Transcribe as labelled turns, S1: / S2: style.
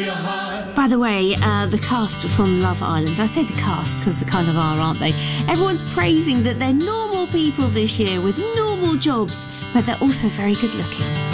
S1: By the way, the cast from Love Island, I say the cast because they kind of are, aren't they? Everyone's praising that they're normal people this year with normal jobs, but they're also very good looking.